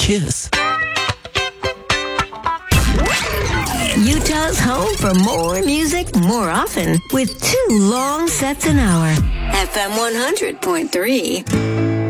Kiss. Utah's home for more music more often with 2 long sets an hour. FM 100.3.